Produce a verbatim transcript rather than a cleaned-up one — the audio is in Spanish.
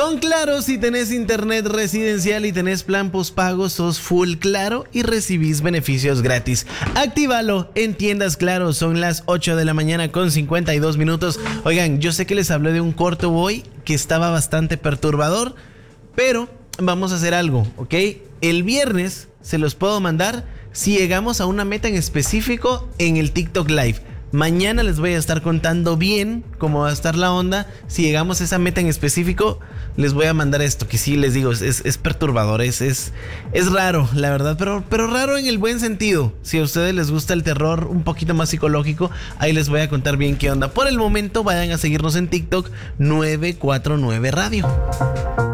Con Claro, si tenés internet residencial y tenés plan postpago, sos full Claro y recibís beneficios gratis. Actívalo en tiendas Claro. Son las ocho de la mañana con cincuenta y dos minutos. Oigan, yo sé que les hablé de un corto hoy que estaba bastante perturbador, pero vamos a hacer algo, ¿ok? El viernes se los puedo mandar si llegamos a una meta en específico en el TikTok Live. Mañana les voy a estar contando bien cómo va a estar la onda. Si llegamos a esa meta en específico, les voy a mandar esto, que sí, les digo, es, es perturbador, es, es, es raro, la verdad, pero, pero raro en el buen sentido. Si a ustedes les gusta el terror un poquito más psicológico, ahí les voy a contar bien qué onda. Por el momento, vayan a seguirnos en TikTok nueve cuatro nueve Radio.